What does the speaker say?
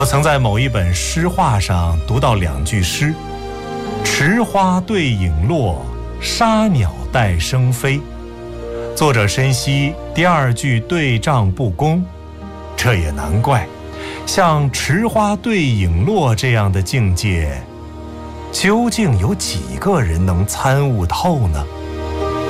我曾在某一本诗画上读到2句诗：池花对影落，沙鸟带声飞。作者深悉第2句对仗不公，这也难怪，像池花对影落这样的境界，究竟有几个人能参悟透呢？